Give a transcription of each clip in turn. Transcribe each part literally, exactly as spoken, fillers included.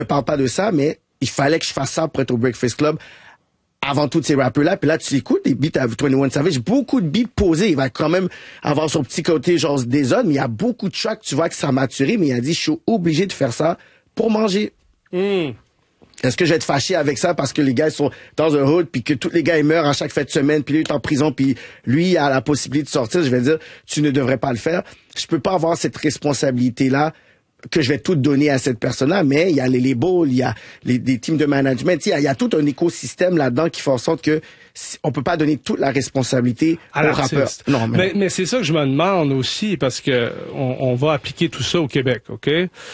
je parle pas de ça, mais il fallait que je fasse ça pour être au Breakfast Club avant tous ces rappeurs-là. Puis là, tu écoutes des beats avec vingt et un Savage, beaucoup de beats posés. Il va quand même avoir son petit côté genre des autres, mais il y a beaucoup de tracks, tu vois que ça a maturé, mais il a dit, je suis obligé de faire ça pour manger. Mm. Est-ce que je vais être fâché avec ça parce que les gars ils sont dans un hood puis que tous les gars ils meurent à chaque fin de semaine puis lui il est en prison puis lui a la possibilité de sortir, je vais dire tu ne devrais pas le faire. Je peux pas avoir cette responsabilité là que je vais tout donner à cette personne-là, mais il y a les labels, il y a les des teams de management, il y a, il y a tout un écosystème là-dedans qui fait en sorte que on peut pas donner toute la responsabilité à au rappeur. Non, mais mais, mais c'est ça que je me demande aussi parce que on, on va appliquer tout ça au Québec, OK?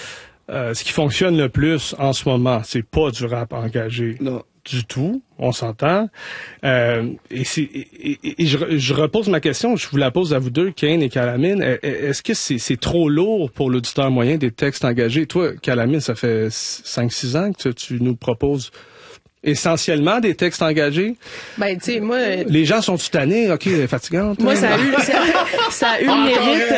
Euh, ce qui fonctionne le plus en ce moment, c'est pas du rap engagé. Non. Du tout, on s'entend. Euh, et, c'est, et, et, et je, je repose ma question, je vous la pose à vous deux, Kane et Calamine. Est-ce que c'est, c'est trop lourd pour l'auditeur moyen des textes engagés? Toi, Calamine, ça fait cinq six ans que tu, tu nous proposes essentiellement des textes engagés. Ben, tu sais, moi... Les gens sont tannés, OK, fatigantes. Moi, ça a eu, ça, ça a eu le mérite...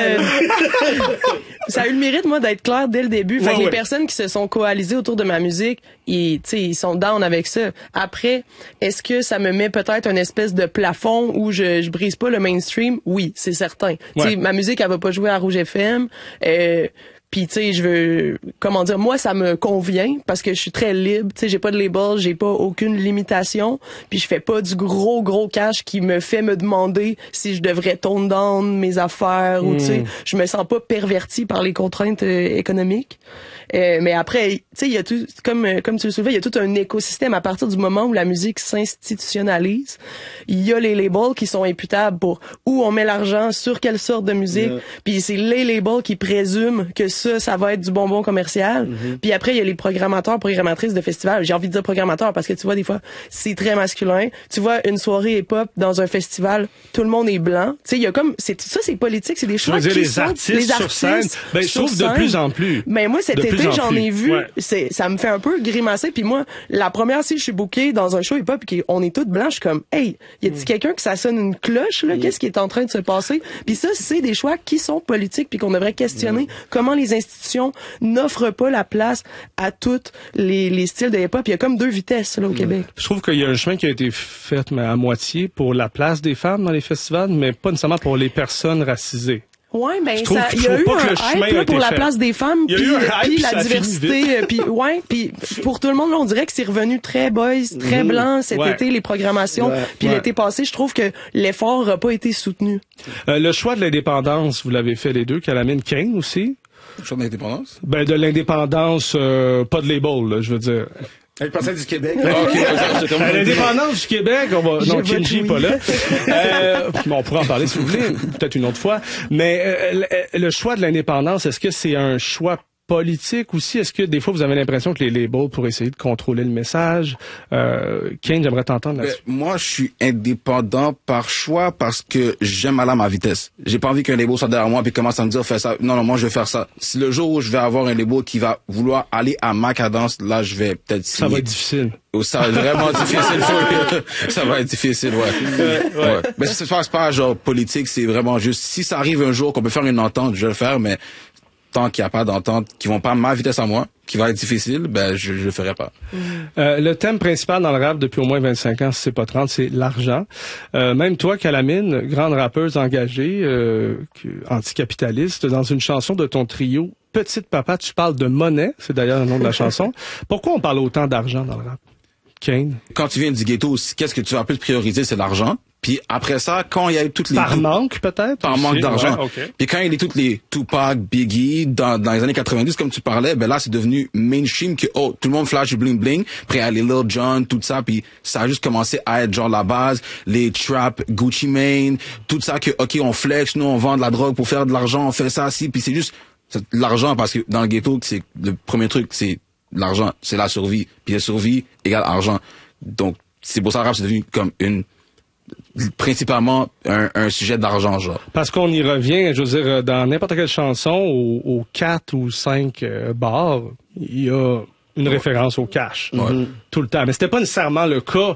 Euh, ça a eu le mérite, moi, d'être clair dès le début. Fait ouais, que les ouais. personnes qui se sont coalisées autour de ma musique, ils, tu sais, ils sont down avec ça. Après, est-ce que ça me met peut-être une espèce de plafond où je, je brise pas le mainstream? Oui, c'est certain. Ouais. Tu sais, ma musique, elle va pas jouer à Rouge F M. Euh, Puis tu sais, je veux comment dire, moi ça me convient parce que je suis très libre, tu sais, j'ai pas de label, j'ai pas aucune limitation, puis je fais pas du gros gros cash qui me fait me demander si je devrais tone down mes affaires mmh. ou tu sais, je me sens pas pervertie par les contraintes euh, économiques. Euh, mais après, tu sais, il y a tout comme comme tu le soulevais, il y a tout un écosystème à partir du moment où la musique s'institutionnalise. Il y a les labels qui sont imputables pour où on met l'argent, sur quelle sorte de musique, yeah. Puis c'est les labels qui présument que ça, ça va être du bonbon commercial. Mm-hmm. Puis après, il y a les programmateurs, programmatrices de festivals. J'ai envie de dire programmateurs parce que tu vois, des fois, c'est très masculin. Tu vois, une soirée hip-hop dans un festival, tout le monde est blanc. Tu sais, il y a comme, c'est, ça, c'est politique, c'est des choix qui les sont, artistes les artistes sur scène. Ben, je trouve de plus en plus. Mais moi, cet été, j'en ai vu. Ouais. C'est, ça me fait un peu grimacer. Puis moi, la première, si je suis bookée dans un show hip-hop et qu'on est toutes blanches, je suis comme, hey, y a-t-il mm. quelqu'un que ça sonne une cloche, là? Mm. Qu'est-ce qui est en train de se passer? Puis ça, c'est des choix qui sont politiques puis qu'on devrait questionner. Mm. Comment les institutions n'offrent pas la place à tous les, les styles de hip-hop. Il y a comme deux vitesses, là, au mmh. Québec. Je trouve qu'il y a un chemin qui a été fait, mais à moitié, pour la place des femmes dans les festivals, mais pas nécessairement pour les personnes racisées. Ouais, ben je trouve, ça, il y a eu un hype là, pour la place des femmes, puis la diversité, puis ouais, puis pour tout le monde là, on dirait que c'est revenu très boys, très mmh. blanc cet ouais. été les programmations, ouais. puis ouais. l'été passé, je trouve que l'effort n'a pas été soutenu. Euh, le choix de l'indépendance, vous l'avez fait les deux, Calamine, Kane aussi. Le choix de l'indépendance? Ben de l'indépendance, euh, pas de label, là, je veux dire. Elle pensait du Québec. Okay, l'indépendance du Québec, on va. Non, Kenji pas là. Euh, on pourra en parler si vous voulez, peut-être une autre fois. Mais euh, le, le choix de l'indépendance, est-ce que c'est un choix politique aussi? Est-ce que des fois vous avez l'impression que les labels pour essayer de contrôler le message? Euh, Kane, j'aimerais t'entendre là-dessus. Ben, moi, je suis indépendant par choix parce que j'aime aller à ma vitesse. J'ai pas envie qu'un label soit derrière moi et commence à me dire fais ça. Non, non, moi je vais faire ça. Si le jour où je vais avoir un label qui va vouloir aller à ma cadence, là je vais peut-être signer. Ça va être difficile. Oh, ça va être vraiment difficile. Ça va être difficile, ouais. Euh, ouais. ouais. Mais ça se passe pas genre politique, c'est vraiment juste si ça arrive un jour qu'on peut faire une entente, je vais le faire, mais tant qu'il n'y a pas d'entente, qui vont pas à ma vitesse à moi, qui va être difficile, ben je je le ferai pas. Mmh. Euh, le thème principal dans le rap depuis au moins vingt-cinq ans, si c'est pas trente, c'est l'argent. Euh, même toi, Calamine, grande rappeuse engagée, euh, anticapitaliste, dans une chanson de ton trio Petite Papa, tu parles de monnaie, c'est d'ailleurs le nom de la chanson. Pourquoi on parle autant d'argent dans le rap? Kane? Quand tu viens du ghetto, qu'est-ce que tu vas plus prioriser, c'est l'argent. Puis après ça, quand il y a eu toutes les... Par manque, peut-être? Par manque d'argent. Ouais, okay. Puis quand il y a eu toutes les Tupac, Biggie, dans, dans les années quatre-vingt-dix, comme tu parlais, ben là, c'est devenu mainstream que, oh, tout le monde flash du bling-bling. Après, il y a les Lil Jon, tout ça, puis ça a juste commencé à être genre la base, les trap, Gucci Mane, tout ça que, OK, on flex, nous, on vend de la drogue pour faire de l'argent, on fait ça, si, puis c'est juste c'est l'argent, parce que dans le ghetto, c'est le premier truc, c'est l'argent, c'est la survie. Puis la survie égale argent. Donc, c'est pour ça que le rap, c'est devenu comme une... principalement un, un sujet d'argent, genre. Parce qu'on y revient, je veux dire, dans n'importe quelle chanson, aux, aux quatre ou cinq euh, bars, il y a une ouais. référence au cash. Ouais. Mm-hmm. Tout le temps. Mais c'était pas nécessairement le cas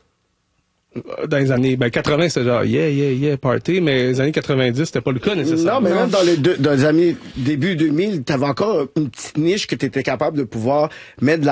dans les années ben, quatre-vingts, c'était genre yeah, yeah, yeah, party, mais les années quatre-vingt-dix, c'était pas le cas nécessairement. Non, mais même dans les, deux, dans les années début deux mille, t'avais encore une petite niche que t'étais capable de pouvoir mettre de la